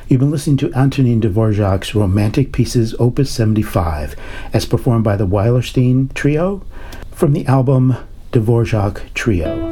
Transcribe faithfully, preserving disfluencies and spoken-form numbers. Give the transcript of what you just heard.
You've been listening to Antonin Dvorak's Romantic Pieces Opus seventy-five, as performed by the Weilerstein Trio from the album Dvorak Trio.